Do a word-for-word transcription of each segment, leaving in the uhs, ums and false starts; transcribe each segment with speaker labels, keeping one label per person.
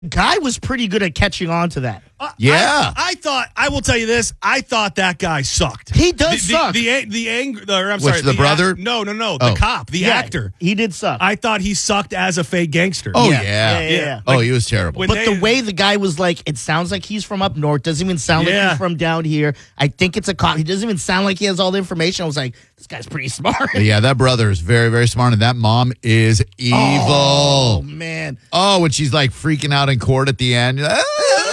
Speaker 1: Guy was pretty good at catching on to that.
Speaker 2: Uh,
Speaker 3: Yeah.
Speaker 2: I, I thought, I will tell you this, I thought that guy sucked.
Speaker 1: He does
Speaker 2: the,
Speaker 1: suck.
Speaker 2: The, the, the, the anger, or I'm
Speaker 3: Which,
Speaker 2: sorry.
Speaker 3: the brother?
Speaker 2: Act, no, no, no. The
Speaker 3: Oh.
Speaker 2: cop, the
Speaker 1: Yeah,
Speaker 2: actor.
Speaker 1: He did suck.
Speaker 2: I thought he sucked as a fake gangster.
Speaker 3: Oh,
Speaker 1: Yeah.
Speaker 3: yeah.
Speaker 1: Yeah, yeah, yeah.
Speaker 3: Oh,
Speaker 2: Like,
Speaker 3: he was terrible.
Speaker 2: when
Speaker 1: But
Speaker 2: they-
Speaker 1: the way the guy was like, it sounds like he's from up north. Doesn't even sound like
Speaker 2: Yeah.
Speaker 1: he's from down here. I think it's a cop. He doesn't even sound like he has all the information. I was like, this guy's pretty smart.
Speaker 3: Yeah, that brother is very, very smart, and that mom is evil.
Speaker 1: Oh, man.
Speaker 3: Oh, when she's like freaking out in court at the end. Ah,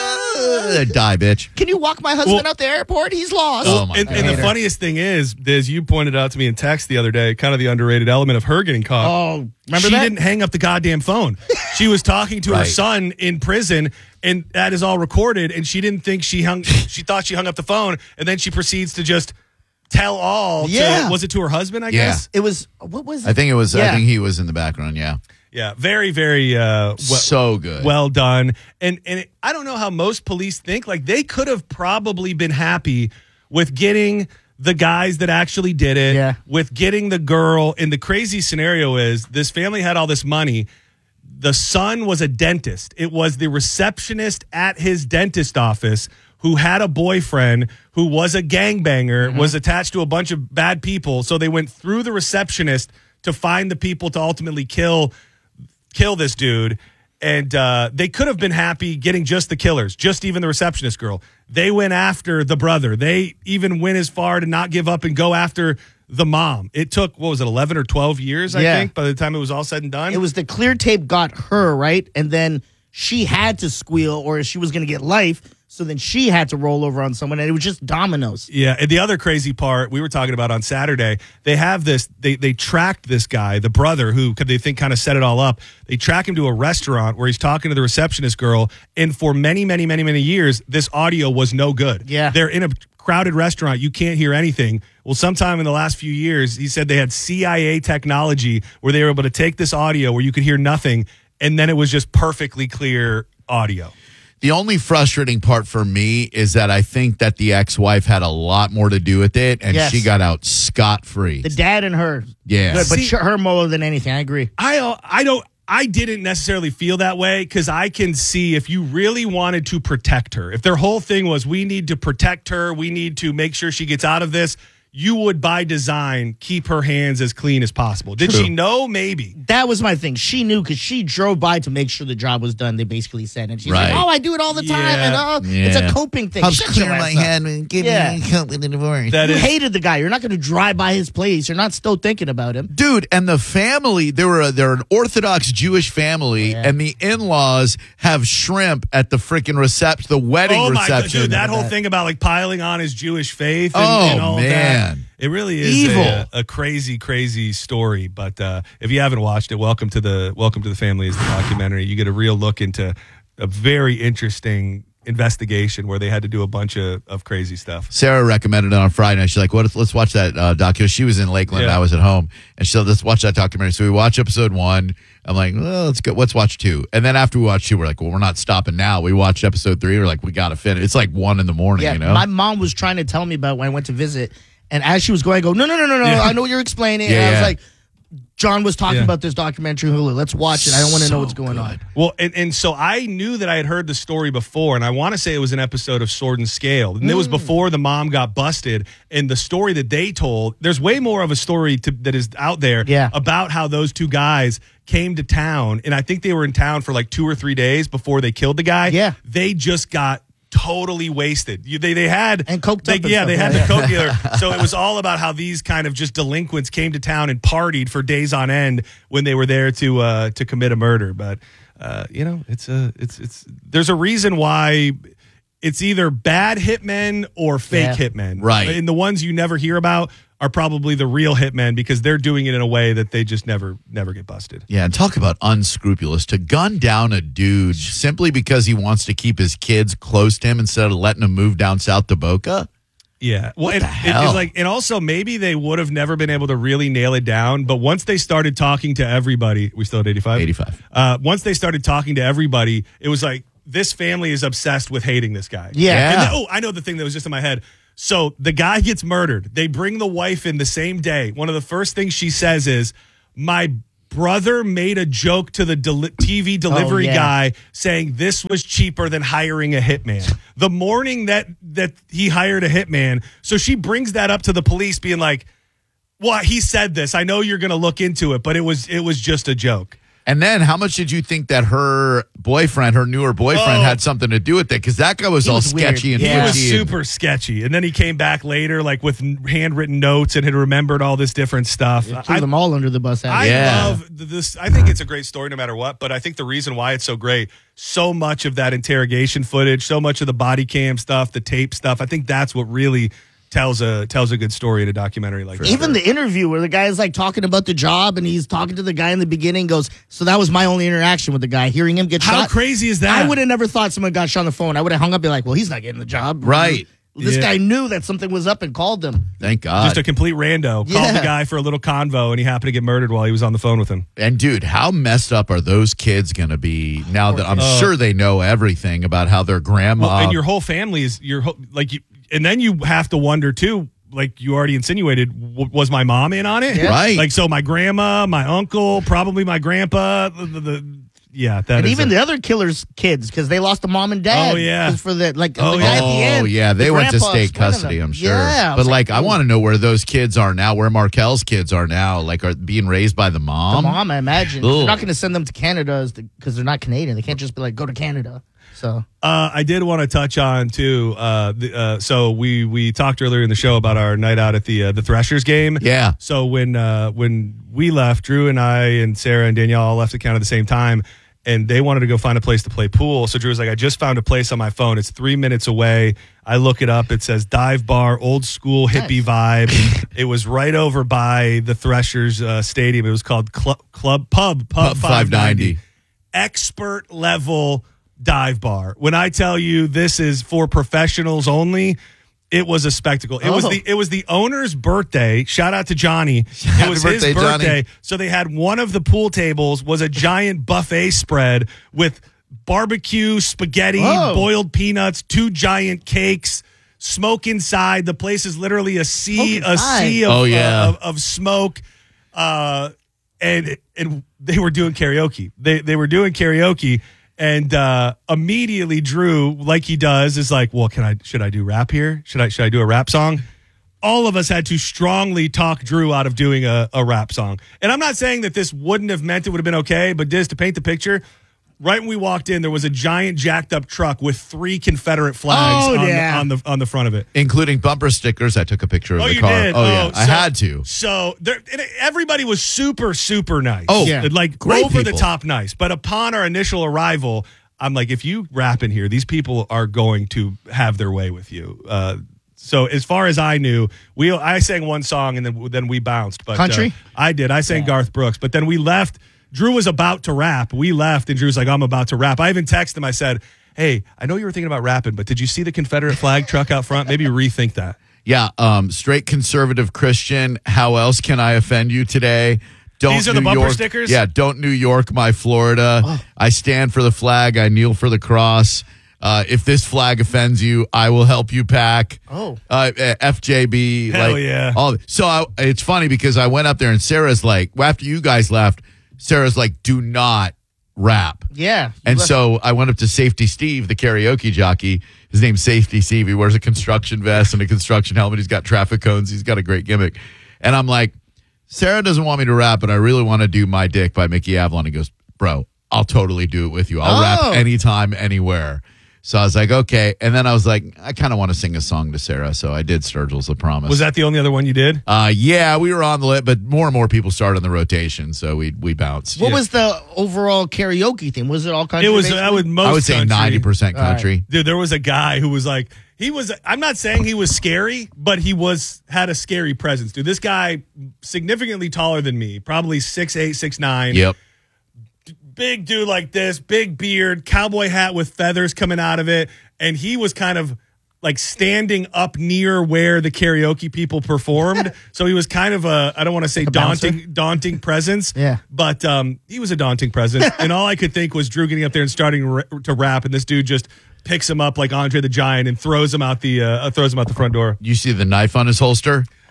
Speaker 3: die, bitch.
Speaker 1: Can you walk my husband
Speaker 2: Well-
Speaker 1: out the airport? He's lost.
Speaker 3: Oh, my
Speaker 2: and,
Speaker 3: God.
Speaker 2: and the
Speaker 1: Hater.
Speaker 2: funniest thing is, as you pointed out to me in text the other day, kind of the underrated element of her getting caught.
Speaker 1: Oh, remember
Speaker 2: she
Speaker 1: that?
Speaker 2: didn't hang up the goddamn phone. She was talking to her
Speaker 3: Right.
Speaker 2: son in prison, and that is all recorded. And she didn't think she hung. She thought she hung up the phone, and then she proceeds to just tell all.
Speaker 1: Yeah.
Speaker 2: To, was it to her husband? I
Speaker 3: Yeah.
Speaker 2: guess.
Speaker 1: It was, what was it?
Speaker 3: I think it was, I
Speaker 1: Yeah.
Speaker 3: think he was in the background, yeah.
Speaker 2: Yeah. Very, very. Uh, well,
Speaker 3: so good.
Speaker 2: well done. And and it, I don't know how most police think. Like, they could have probably been happy with getting the guys that actually did it,
Speaker 1: Yeah.
Speaker 2: with getting the girl. And the crazy scenario is this family had all this money. The son was a dentist. It was the receptionist at his dentist office who had a boyfriend who was a gangbanger, was attached to a bunch of bad people. So they went through the receptionist to find the people to ultimately kill kill this dude. And uh, they could have been happy getting just the killers, just even the receptionist girl. They went after the brother. They even went as far to not give up and go after the mom. It took, what was it, eleven or twelve years, I
Speaker 1: Yeah.
Speaker 2: think, by the time it was all said and done?
Speaker 1: It was the clear tape got her, right? And then she had to squeal or she was going to get life. So then she had to roll over on someone, and it was just dominoes.
Speaker 2: Yeah, and the other crazy part we were talking about on Saturday, they have this, they they tracked this guy, the brother, who could they think kind of set it all up. They track him to a restaurant where he's talking to the receptionist girl, and for many, many, many, many years, this audio was no good.
Speaker 1: Yeah.
Speaker 2: They're in a crowded restaurant, you can't hear anything. Well, sometime in the last few years, he said they had C I A technology where they were able to take this audio where you could hear nothing, and then it was just perfectly clear audio.
Speaker 3: The only frustrating part for me is that I think that the ex-wife had a lot more to do with it, and
Speaker 1: Yes.
Speaker 3: she got out scot-free.
Speaker 1: The dad and her.
Speaker 3: Yeah.
Speaker 1: Good, but
Speaker 2: See-
Speaker 1: sh- her more than anything. I agree.
Speaker 2: I I don't I didn't necessarily feel that way because I can see if you really wanted to protect her, if their whole thing was we need to protect her, we need to make sure she gets out of this, you would by design keep her hands as clean as possible. Did
Speaker 3: True.
Speaker 2: she know? Maybe.
Speaker 1: That was my thing. She knew because she drove by to make sure the job was done, they basically said. And she's
Speaker 3: Right.
Speaker 1: like, oh, I do it all the time.
Speaker 2: Yeah.
Speaker 1: And oh, it's
Speaker 3: Yeah.
Speaker 1: a coping thing.
Speaker 3: Helps
Speaker 1: Shut
Speaker 3: clear
Speaker 1: your
Speaker 3: my
Speaker 1: ass up.
Speaker 3: head and give
Speaker 1: Yeah.
Speaker 3: me help with the divorce.
Speaker 2: That
Speaker 1: You
Speaker 2: is
Speaker 1: hated the guy. You're not going to drive by his place. You're not still thinking about him.
Speaker 3: Dude, and the family, they were a, they're an Orthodox Jewish family,
Speaker 1: Yeah.
Speaker 3: and the in-laws have shrimp at the freaking reception, the wedding
Speaker 2: Oh my god,
Speaker 3: reception.
Speaker 2: dude! That whole thing about like piling on his Jewish faith and,
Speaker 3: Oh,
Speaker 2: and all
Speaker 3: man.
Speaker 2: that. It really is
Speaker 3: Evil.
Speaker 2: A, a crazy, crazy story. But uh, if you haven't watched it, welcome to the Welcome to the Family is the documentary. You get a real look into a very interesting investigation where they had to do a bunch of, of crazy stuff.
Speaker 3: Sarah recommended it on Friday night. She's like, "What? if- Let's watch that uh, documentary." She was in Lakeland.
Speaker 2: Yeah.
Speaker 3: I was at home, and she said, "Let's watch that documentary." So we watch episode one. I'm like, "Well, let's go. Let's watch two." And then after we watched two, we're like, "Well, we're not stopping now." We watched episode three. We're like, "We got to finish." It's like one in the morning.
Speaker 1: Yeah,
Speaker 3: you know.
Speaker 1: my mom was trying to tell me about when I went to visit. And as she was going, I go, no, no, no, no, no.
Speaker 2: Yeah.
Speaker 1: I know what you're explaining.
Speaker 3: Yeah,
Speaker 1: and I was
Speaker 3: yeah.
Speaker 1: like, John was talking
Speaker 2: Yeah.
Speaker 1: about this documentary Hulu. Let's watch it. I don't want to know
Speaker 3: So
Speaker 1: what's going on.
Speaker 3: good.
Speaker 2: Well, and, and so I knew that I had heard the story before, and I want to say it was an episode of Sword and Scale. And it was before the mom got busted. And the story that they told, there's way more of a story to, that is out there
Speaker 1: Yeah.
Speaker 2: about how those two guys came to town. And I think they were in town for like two or three days before they killed the guy.
Speaker 1: Yeah.
Speaker 2: They just got totally wasted. You, they they had
Speaker 1: And coked
Speaker 2: they,
Speaker 1: up and
Speaker 2: yeah,
Speaker 1: stuff,
Speaker 2: they had
Speaker 1: yeah,
Speaker 2: the coke dealer. So it was all about how these kind of just delinquents came to town and partied for days on end when they were there to uh, to commit a murder. But uh, you know, it's a it's it's there's a reason why it's either bad hitmen or fake
Speaker 1: Yeah.
Speaker 2: hitmen.
Speaker 3: Right.
Speaker 2: And the ones you never hear about are probably the real hitmen because they're doing it in a way that they just never never get busted.
Speaker 3: Yeah, and talk about unscrupulous. To gun down a dude simply because he wants to keep his kids close to him instead of letting him move down south to Boca.
Speaker 2: Yeah. Well, and,
Speaker 3: the
Speaker 2: it-
Speaker 3: hell?
Speaker 2: it's like, and also maybe they would have never been able to really nail it down. But once they started talking to everybody, we still at eighty-five?
Speaker 3: eighty-five.
Speaker 2: Uh, once they started talking to everybody, it was like, this family is obsessed with hating this guy.
Speaker 1: Yeah.
Speaker 3: Yeah.
Speaker 2: And then- oh, I know the thing that was just in my head. So the guy gets murdered. They bring the wife in the same day. One of the first things she says is, my brother made a joke to the deli- T V delivery
Speaker 1: Oh, yeah.
Speaker 2: guy saying this was cheaper than hiring a hitman. The morning that that he hired a hitman, so she brings that up to the police, being like, "Well, he said this. I know you're going to look into it, but it was it was just a joke."
Speaker 3: And then how much did you think that her boyfriend, her newer boyfriend,
Speaker 2: Oh.
Speaker 3: had something to do with it? Because that guy was
Speaker 1: He
Speaker 3: all
Speaker 1: was weird.
Speaker 3: sketchy and
Speaker 1: Yeah.
Speaker 2: He was
Speaker 3: twitchy and-
Speaker 2: super sketchy, and then he came back later, like with handwritten notes, and had remembered all this different stuff.
Speaker 1: Threw
Speaker 2: I,
Speaker 1: them all under the bus.
Speaker 2: I
Speaker 3: Yeah.
Speaker 2: love th- this. I think it's a great story no matter what, but I think the reason why it's so great, so much of that interrogation footage, so much of the body cam stuff, the tape stuff, I think that's what really tells a tells a good story in a documentary like that.
Speaker 1: Even the interview where the guy is like talking about the job and he's talking to the guy in the beginning goes, so that was my only interaction with the guy, hearing him get
Speaker 2: How
Speaker 1: shot.
Speaker 2: crazy is that?
Speaker 1: I would have never thought someone got shot on the phone. I would have hung up and be like, well, he's not getting the job.
Speaker 3: Right.
Speaker 1: This
Speaker 2: Yeah.
Speaker 1: guy knew that something was up and called them.
Speaker 3: Thank God.
Speaker 2: Just a complete rando. Called
Speaker 1: Yeah.
Speaker 2: the guy for a little convo, and he happened to get murdered while he was on the phone with him.
Speaker 3: And dude, how messed up are those kids going to be now that I'm
Speaker 2: Oh.
Speaker 3: sure they know everything about how their grandma.
Speaker 2: Well, and your whole family is your whole, like you, and then you have to wonder too. Like you already insinuated, w- was my mom in on it?
Speaker 3: Yeah. Right.
Speaker 2: Like so, my grandma, my uncle, probably my grandpa. The, the, the yeah, that
Speaker 1: And
Speaker 2: is
Speaker 1: even
Speaker 2: a-
Speaker 1: the other killers' kids, because they lost a mom and dad.
Speaker 2: Oh, yeah.
Speaker 1: 'Cause for the like
Speaker 2: Oh,
Speaker 1: the guy
Speaker 2: yeah.
Speaker 1: at the
Speaker 3: Oh
Speaker 1: end.
Speaker 3: yeah, they
Speaker 1: the
Speaker 3: went to
Speaker 1: grandpa
Speaker 3: state
Speaker 1: explaining
Speaker 3: custody,
Speaker 1: them.
Speaker 3: I'm sure.
Speaker 1: Yeah, I
Speaker 3: but
Speaker 1: was
Speaker 3: like, I
Speaker 1: ooh.
Speaker 3: want to know where those kids are now, where Markel's kids are now. Like, are being raised by the mom?
Speaker 1: The mom, I imagine.
Speaker 3: Ugh.
Speaker 1: They're not going to send them to Canada because they're not Canadian. They can't just be like, go to Canada. So
Speaker 2: Uh, I did want to touch on too. Uh, the, uh, so we we talked earlier in the show about our night out at the uh, the Threshers game.
Speaker 3: Yeah.
Speaker 2: So when uh, when we left, Drew and I and Sarah and Danielle all left the count at the same time, and they wanted to go find a place to play pool. So Drew was like, "I just found a place on my phone. It's three minutes away." I look it up. It says dive bar, old school hippie vibe. It was right over by the Threshers uh, stadium. It was called Club Club Pub Pub,
Speaker 3: Pub
Speaker 2: five ninety.
Speaker 3: five ninety.
Speaker 2: Expert level dive bar. When I tell you this is for professionals only, it was a spectacle. It was
Speaker 1: Oh.
Speaker 2: the it was the owner's birthday. Shout out to Johnny. It
Speaker 3: Happy
Speaker 2: was
Speaker 3: birthday,
Speaker 2: his
Speaker 3: Johnny.
Speaker 2: birthday. So they had one of the pool tables was a giant buffet spread with barbecue, spaghetti,
Speaker 1: Whoa.
Speaker 2: boiled peanuts, two giant cakes, smoke inside. The place is literally a sea
Speaker 1: Smoke
Speaker 2: a
Speaker 1: inside.
Speaker 2: sea of,
Speaker 3: Oh, yeah.
Speaker 2: uh, of, of smoke. Uh and and they were doing karaoke. They they were doing karaoke, and uh, immediately Drew, like he does, is like, "Well, can I? Should I do rap here? Should I? Should I do a rap song?" All of us had to strongly talk Drew out of doing a, a rap song. And I'm not saying that this wouldn't have meant it would have been okay, but just to paint the picture, right when we walked in, there was a giant jacked up truck with three Confederate flags
Speaker 1: Oh,
Speaker 2: on,
Speaker 1: yeah.
Speaker 2: the, on the on the front of it.
Speaker 3: Including bumper stickers. I took a picture of
Speaker 2: Oh,
Speaker 3: the
Speaker 2: you
Speaker 3: car.
Speaker 2: did?
Speaker 3: Oh, yeah. I
Speaker 2: so-
Speaker 3: had to.
Speaker 2: So there, and everybody was super, super nice.
Speaker 3: Oh,
Speaker 1: Yeah.
Speaker 2: like
Speaker 3: great
Speaker 2: over the
Speaker 3: people.
Speaker 2: top nice. But upon our initial arrival, I'm like, if you rap in here, these people are going to have their way with you. Uh, so as far as I knew, we I sang one song and then then we bounced. But
Speaker 1: Country?
Speaker 2: uh, I did. I sang Garth Brooks. But then we left. Drew was about to rap. We left, and Drew's like, I'm about to rap. I even texted him. I said, hey, I know you were thinking about rapping, but did you see the Confederate flag truck out front? Maybe rethink that.
Speaker 3: Yeah. Um, straight conservative Christian. How else can I offend you today? Don't
Speaker 2: These are the
Speaker 3: New
Speaker 2: bumper
Speaker 3: York-
Speaker 2: stickers?
Speaker 3: Yeah. Don't New York my Florida.
Speaker 1: Oh.
Speaker 3: I stand for the flag. I kneel for the cross. Uh, if this flag offends you, I will help you pack.
Speaker 1: Oh.
Speaker 3: uh, F J B.
Speaker 2: Hell
Speaker 3: like,
Speaker 2: yeah.
Speaker 3: All so I, it's funny because I went up there and Sarah's like, well, after you guys left, Sarah's like, do not rap.
Speaker 1: yeah.
Speaker 3: And
Speaker 1: You
Speaker 3: so I went up to Safety Steve, the karaoke jockey. His name's Safety Steve. He wears a construction vest and a construction helmet. He's got traffic cones. He's got a great gimmick. And I'm like, Sarah doesn't want me to rap, but I really want to do My Dick by Mickey Avalon. He goes, bro, I'll totally do it with you. I'll
Speaker 1: Oh.
Speaker 3: rap anytime, anywhere. So I was like, okay. And then I was like, I kind of want to sing a song to Sarah. So I did Sturgill's The Promise.
Speaker 2: Was that the only other one you did?
Speaker 3: Uh, yeah, we were on the list, but more and more people started on the rotation. So we we bounced.
Speaker 1: What
Speaker 3: Yeah.
Speaker 1: was the overall karaoke theme? Was it all country?
Speaker 2: It was.
Speaker 1: basically?
Speaker 2: I would most.
Speaker 3: I would say
Speaker 2: country.
Speaker 3: ninety percent country.
Speaker 2: Dude, there was a guy who was like, he was. I'm not saying he was scary, but he was had a scary presence. Dude, this guy significantly taller than me, probably six eight, six nine.
Speaker 3: Yep.
Speaker 2: Big dude like this, big beard, cowboy hat with feathers coming out of it, and he was kind of like standing up near where the karaoke people performed. So he was kind of a, I don't want to say
Speaker 1: a bouncer?
Speaker 2: daunting, daunting presence.
Speaker 1: Yeah.
Speaker 2: But um, he was a daunting presence. And all I could think was Drew getting up there and starting ra- to rap. And this dude just picks him up like Andre the Giant and throws him out the, uh, throws him out the front door.
Speaker 3: You see the knife on his holster?
Speaker 1: Oh.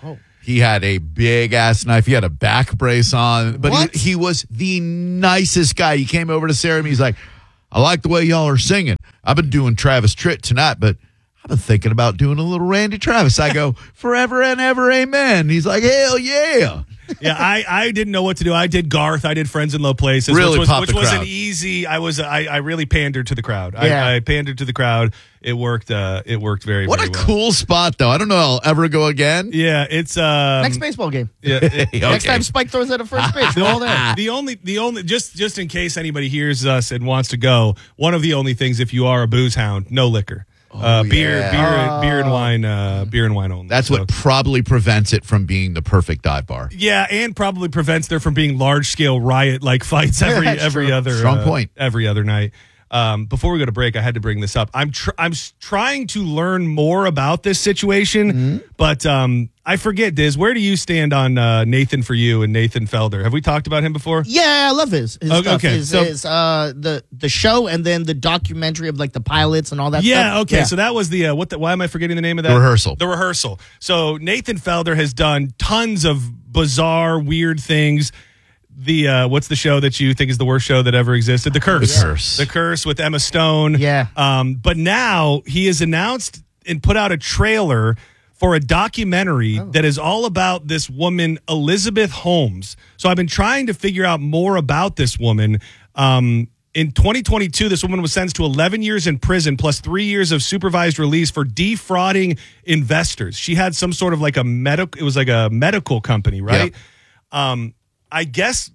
Speaker 3: He had a big ass knife. He had a back brace on, but
Speaker 1: What?
Speaker 3: he, he was the nicest guy. He came over to Sarah and he's like, I like the way y'all are singing. I've been doing Travis Tritt tonight, but I've been thinking about doing a little Randy Travis. I go, forever and ever, amen. He's like, hell yeah.
Speaker 2: Yeah, I, I didn't know what to do. I did Garth. I did Friends in Low Places,
Speaker 3: Really
Speaker 2: which was,
Speaker 3: popped
Speaker 2: which
Speaker 3: the
Speaker 2: was an
Speaker 3: crowd.
Speaker 2: easy. I was I, I really pandered to the crowd.
Speaker 1: Yeah.
Speaker 2: I, I pandered to the crowd. It worked. Uh, it worked very
Speaker 3: What
Speaker 2: very
Speaker 3: a
Speaker 2: well.
Speaker 3: cool spot, though. I don't know I'll ever go again.
Speaker 2: Yeah, it's um,
Speaker 1: Next baseball game.
Speaker 2: Yeah, it-
Speaker 1: Next
Speaker 3: Okay.
Speaker 1: time Spike throws at a first pitch, we're all there.
Speaker 2: the only the only just just in case anybody hears us and wants to go, one of the only things if you are a booze hound, no liquor. uh, beer,
Speaker 3: yeah.
Speaker 2: beer, beer and wine, uh, beer and wine only.
Speaker 3: That's
Speaker 2: So-
Speaker 3: what probably prevents it from being the perfect dive bar.
Speaker 2: Yeah, and probably prevents there from being large scale riot like fights every
Speaker 1: That's
Speaker 2: every
Speaker 1: true.
Speaker 2: other
Speaker 3: Strong
Speaker 2: uh,
Speaker 3: point.
Speaker 2: every other night. Um, before we go to break, I had to bring this up. I'm tr- I'm s- trying to learn more about this situation,
Speaker 3: Mm-hmm.
Speaker 2: but um, I forget. Diz, where do you stand on uh, Nathan for you and Nathan Felder? Have we talked about him before?
Speaker 1: Yeah, I love his, his
Speaker 2: Okay,
Speaker 1: stuff.
Speaker 2: okay,
Speaker 1: His,
Speaker 2: so-
Speaker 1: his, uh, the the show and then the documentary of like the pilots and all that.
Speaker 2: Yeah,
Speaker 1: stuff.
Speaker 2: okay. So that was the uh, what? The, why am I forgetting the name of that?
Speaker 3: The rehearsal.
Speaker 2: The rehearsal. So Nathan Felder has done tons of bizarre, weird things. The uh, what's the show that you think is the worst show that ever existed? The Curse.
Speaker 3: The Curse.
Speaker 2: The Curse with Emma Stone.
Speaker 1: Yeah.
Speaker 2: Um, but now he has announced and put out a trailer for a documentary that is all about this woman, Elizabeth Holmes. So I've been trying to figure out more about this woman. Um, in twenty twenty-two, this woman was sentenced to eleven years in prison plus three years of supervised release for defrauding investors. She had some sort of like a medical, it was like a medical company, right? Um, I guess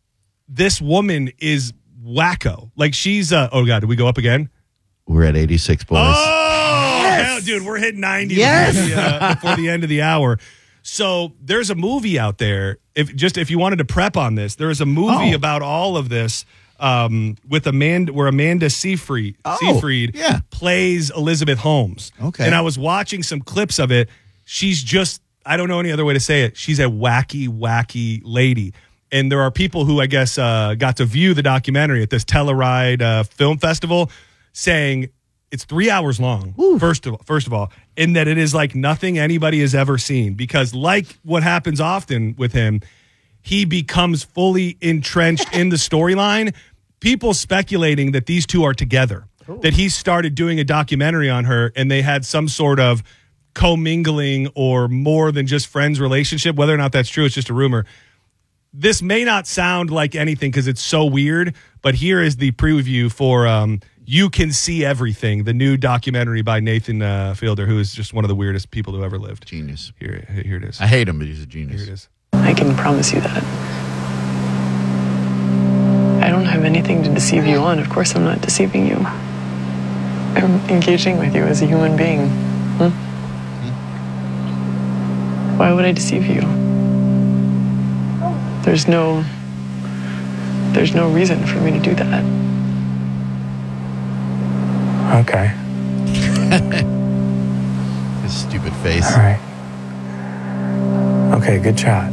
Speaker 2: this woman is wacko. Like she's, uh, oh God, did we go up again?
Speaker 3: We're at eighty-six, boys.
Speaker 2: Oh, hell, dude, we're hitting ninety
Speaker 1: Yes.
Speaker 2: before, the, uh, before the end of the hour. So there's a movie out there. If just if you wanted to prep on this, there's a movie
Speaker 3: Oh.
Speaker 2: about all of this um, with Amanda, where Amanda Seyfried,
Speaker 3: Oh,
Speaker 2: Seyfried
Speaker 3: yeah.
Speaker 2: plays Elizabeth Holmes.
Speaker 3: Okay.
Speaker 2: And I was watching some clips of it. She's just, I don't know any other way to say it. She's a wacky, wacky lady. And there are people who I guess uh, got to view the documentary at this Telluride uh, Film Festival, saying it's three hours long. First of all, first of all, and that it is like nothing anybody has ever seen. Because like what happens often with him, he becomes fully entrenched in the storyline. People speculating that these two are together, that he started doing a documentary on her, and they had some sort of commingling or more than just friends relationship. Whether or not that's true, it's just a rumor. This may not sound like anything because it's so weird, but here is the preview for um, You Can See Everything, the new documentary by Nathan uh, Fielder, who is just one of the weirdest people to ever lived.
Speaker 3: Genius.
Speaker 2: Here, here it is.
Speaker 3: I hate him, but he's a genius.
Speaker 2: Here it is.
Speaker 4: I can promise you that. I don't have anything to deceive you on. Of course, I'm not deceiving you. I'm engaging with you as a human being. Hmm? Why would I deceive you? There's no. There's no reason for me to do that.
Speaker 5: Okay.
Speaker 3: His stupid face.
Speaker 5: All right. Okay, good shot.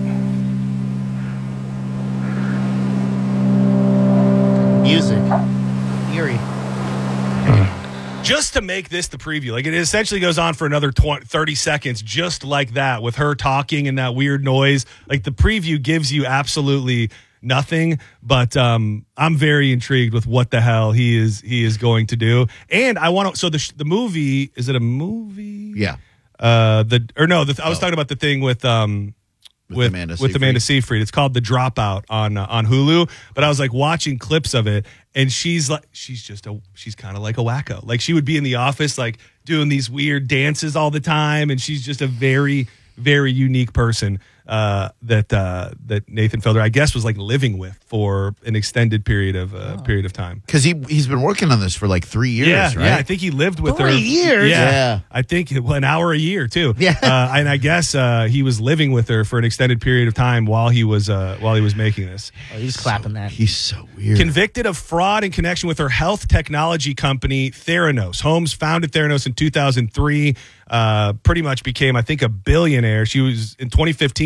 Speaker 1: Music. Eerie.
Speaker 2: Just to make this the preview, like it essentially goes on for another twenty, thirty seconds, just like that, with her talking and that weird noise. Like the preview gives you absolutely nothing, but um, I'm very intrigued with what the hell he is he is going to do. And I want to. So the sh- the movie, is it a movie?
Speaker 3: Yeah.
Speaker 2: Uh, the or no, the, I was talking about the thing with um.
Speaker 3: With
Speaker 2: With
Speaker 3: Amanda
Speaker 2: with
Speaker 3: Seyfried.
Speaker 2: Amanda Seyfried. It's called The Dropout on uh, on Hulu. But I was like watching clips of it, and she's like, she's just a, she's kind of like a wacko. Like she would be in the office, like doing these weird dances all the time, and she's just a very, very unique person uh, that uh, that Nathan Felder, I guess, was like living with for an extended period of uh, period of time.
Speaker 3: Because he, he's been working on this for like three years,
Speaker 2: Yeah,
Speaker 3: right?
Speaker 2: yeah. I think he lived with her.
Speaker 1: Three years?
Speaker 2: Yeah,
Speaker 3: Yeah.
Speaker 2: I think well, an hour a year too.
Speaker 1: Yeah.
Speaker 2: uh, and I guess uh, he was living with her for an extended period of time while he was uh, while he was making this.
Speaker 1: Oh, he's clapping that.
Speaker 3: He's so weird.
Speaker 2: Convicted of fraud in connection with her health technology company Theranos. Holmes founded Theranos in two thousand three. Uh, pretty much became, I think, a billionaire. She was in twenty fifteen.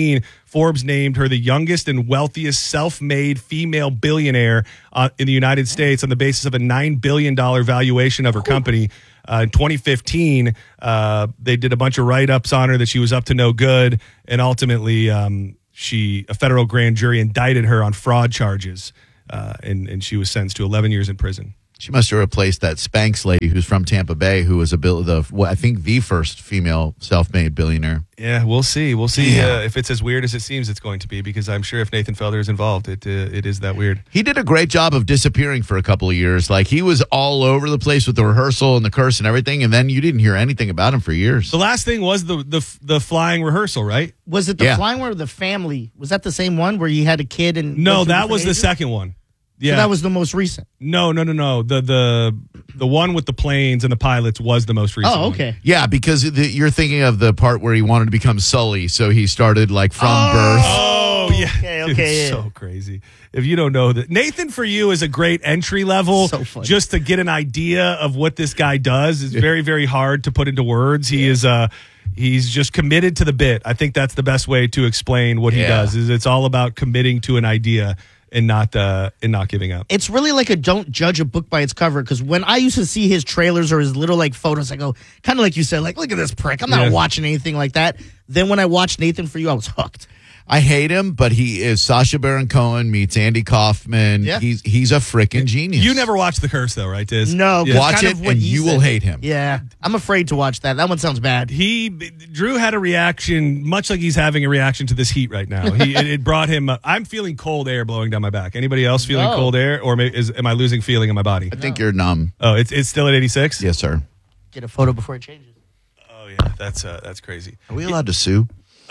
Speaker 2: fifteen, Forbes named her the youngest and wealthiest self-made female billionaire uh, in the United States on the basis of a nine billion dollars valuation of her company. Uh, in twenty fifteen, uh, they did a bunch of write-ups on her that she was up to no good, and ultimately um, she a federal grand jury indicted her on fraud charges, uh, and, and she was sentenced to eleven years in prison.
Speaker 3: She must have replaced that Spanx lady who's from Tampa Bay, who was a bill the well, I think the first female self-made billionaire.
Speaker 2: Yeah, we'll see. We'll see
Speaker 3: Yeah.
Speaker 2: uh, if it's as weird as it seems it's going to be, because I'm sure if Nathan Felder is involved, it uh, it is that weird.
Speaker 3: He did a great job of disappearing for a couple of years. Like, he was all over the place with the rehearsal and the curse and everything, and then you didn't hear anything about him for years.
Speaker 2: The last thing was the the the flying rehearsal, right?
Speaker 1: Was it the
Speaker 3: Yeah.
Speaker 1: flying one or the family? Was that the same one where you had a kid and
Speaker 2: No,
Speaker 1: went through
Speaker 2: that
Speaker 1: different
Speaker 2: was the
Speaker 1: ages?
Speaker 2: second one. Yeah,
Speaker 1: So that was the most recent.
Speaker 2: no, no, no, no. The the the one with the planes and the pilots was the most recent.
Speaker 1: Oh,
Speaker 2: one.
Speaker 1: okay.
Speaker 3: Yeah, because the, you're thinking of the part where he wanted to become Sully, so he started like from birth.
Speaker 2: Oh yeah,
Speaker 1: Okay,
Speaker 2: Dude,
Speaker 1: okay, yeah.
Speaker 2: so crazy. If you don't know that, Nathan for you is a great entry level.
Speaker 1: So funny.
Speaker 2: Just to get an idea of what this guy does is very, very hard to put into words. He is uh he's just committed to the bit. I think that's the best way to explain what he
Speaker 3: Yeah.
Speaker 2: does. Is it's all about committing to an idea and not uh and not giving up.
Speaker 1: It's really like a don't judge a book by its cover, because when I used to see his trailers or his little like photos, I go, kind of like you said, like, look at this prick. I'm not
Speaker 2: Yeah.
Speaker 1: watching anything like that. Then when I watched Nathan For You, I was hooked.
Speaker 3: I hate him, but he is Sacha Baron Cohen meets Andy Kaufman.
Speaker 1: Yeah.
Speaker 3: He's he's a freaking genius.
Speaker 2: You never watched The Curse though, right, Diz?
Speaker 1: No, 'cause
Speaker 2: Yeah.
Speaker 3: watch
Speaker 1: kind
Speaker 3: it
Speaker 1: of what
Speaker 3: and
Speaker 1: he
Speaker 3: you will
Speaker 1: said.
Speaker 3: hate him.
Speaker 1: Yeah, I'm afraid to watch that. That one sounds bad.
Speaker 2: He Drew had a reaction, much like he's having a reaction to this heat right now. He it, it brought him. Uh, I'm feeling cold air blowing down my back. Anybody else feeling
Speaker 1: No.
Speaker 2: cold air, or may, is am I losing feeling in my body?
Speaker 3: I think you're numb.
Speaker 2: Oh, it's it's still at eighty-six.
Speaker 3: Yes, sir.
Speaker 1: Get a photo before it changes.
Speaker 2: Oh yeah, that's uh, that's crazy.
Speaker 3: Are we allowed to sue?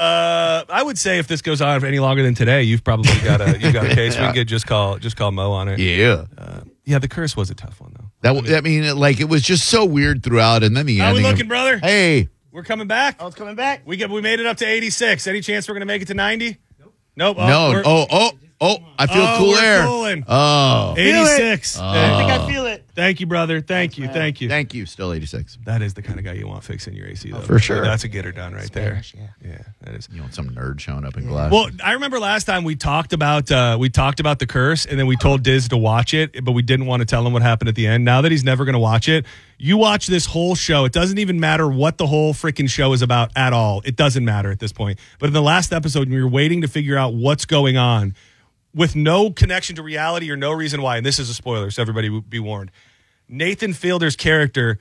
Speaker 2: Uh, I would say if this goes on any longer than today, you've probably got a you've got a case. We can get just call just call Mo on it.
Speaker 3: Yeah.
Speaker 2: Uh, yeah. The Curse was a tough one though.
Speaker 3: That w- I mean, like, it was just so weird throughout, and then the
Speaker 2: How we
Speaker 3: ending. of-
Speaker 2: looking, brother?
Speaker 3: Hey,
Speaker 2: We're coming back.
Speaker 1: Oh, it's coming back.
Speaker 2: We get we made it up to eighty-six. Any chance we're gonna make it to ninety? Nope. Nope. Oh,
Speaker 3: no,
Speaker 2: we're-
Speaker 3: oh, oh, oh! I feel
Speaker 2: Oh,
Speaker 3: cool
Speaker 2: we're
Speaker 3: air.
Speaker 2: cooling.
Speaker 3: Oh,
Speaker 2: eighty-six.
Speaker 1: I think
Speaker 2: Uh,
Speaker 1: I feel it.
Speaker 2: Thank you, brother. Thank you. Thank you.
Speaker 3: thank you. Still eighty-six.
Speaker 2: That is the kind of guy you want fixing your A C, though.
Speaker 3: for sure.
Speaker 2: That's a getter done right
Speaker 1: Spanish,
Speaker 2: there. Yeah, that is.
Speaker 3: You want some nerd showing up in glass?
Speaker 2: Well, I remember last time we talked about uh, we talked about The Curse, and then we told Diz to watch it, but we didn't want to tell him what happened at the end. Now that he's never going to watch it, you watch this whole show. It doesn't even matter what the whole freaking show is about at all. It doesn't matter at this point. But in the last episode, when we were waiting to figure out what's going on, with no connection to reality or no reason why, and this is a spoiler, so everybody be warned, Nathan Fielder's character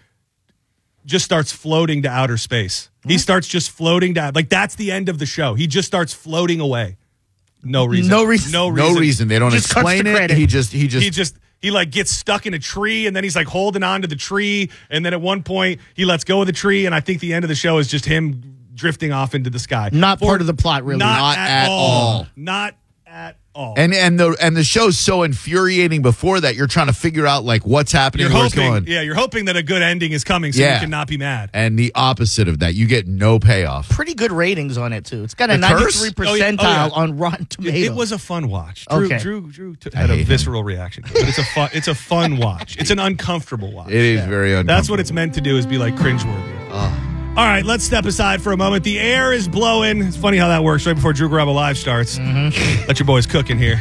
Speaker 2: just starts floating to outer space. He starts just floating down. Like, that's the end of the show. He just starts floating away. No reason.
Speaker 1: No reason.
Speaker 2: No
Speaker 3: no
Speaker 2: reason.
Speaker 3: reason. They don't
Speaker 1: Just cuts
Speaker 3: explain
Speaker 1: the
Speaker 3: it.
Speaker 1: credit.
Speaker 3: He just, he just,
Speaker 2: He just, he like gets stuck in a tree, and then he's like holding on to the tree. And then at one point, he lets go of the tree. And I think the end of the show is just him drifting off into the sky.
Speaker 1: Not part of the plot, really.
Speaker 2: Not,
Speaker 3: Not
Speaker 2: at,
Speaker 3: at
Speaker 2: all.
Speaker 3: all.
Speaker 2: Not at all.
Speaker 3: and and the and the show's so infuriating. Before that, you're trying to figure out like what's happening,
Speaker 2: you're
Speaker 3: where it's
Speaker 2: hoping,
Speaker 3: going.
Speaker 2: yeah, you're hoping that a good ending is coming, so
Speaker 3: Yeah.
Speaker 2: you cannot be mad.
Speaker 3: And the opposite of that, you get no payoff.
Speaker 1: Pretty good ratings on it, too. It's got a
Speaker 3: The Curse?
Speaker 1: ninety-three
Speaker 2: Oh, yeah.
Speaker 1: percentile
Speaker 2: Oh, yeah.
Speaker 1: on Rotten Tomatoes.
Speaker 2: It was a fun watch. Drew,
Speaker 1: Okay.
Speaker 2: Drew, Drew t-
Speaker 3: I
Speaker 2: had a
Speaker 3: hate him.
Speaker 2: visceral reaction to it. But it's a fun. It's a fun watch. It's an uncomfortable watch.
Speaker 3: It is very uncomfortable.
Speaker 2: That's what it's meant to do, is be like cringeworthy. All right, let's step aside for a moment. The air is blowing. It's funny how that works right before Drew Garabo Live starts.
Speaker 1: Mm-hmm.
Speaker 2: Let your boys cooking here.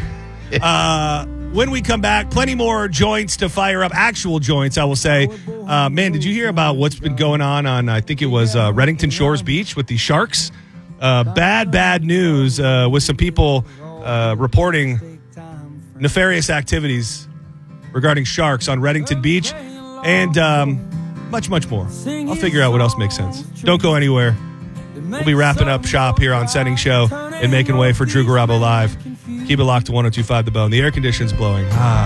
Speaker 2: Uh, when we come back, plenty more joints to fire up, actual joints, I will say. Uh, man, did you hear about what's been going on on, I think it was uh, Reddington Shores Beach with the sharks? Uh, bad, bad news uh, with some people uh, reporting nefarious activities regarding sharks on Reddington Beach, and um, much, much more. I'll figure out what else makes sense. Don't go anywhere. We'll be wrapping up shop here on Setting Show and making way for Drew Garabo Live. Keep it locked to one oh two point five The Bone. The air conditioning's blowing. Ah.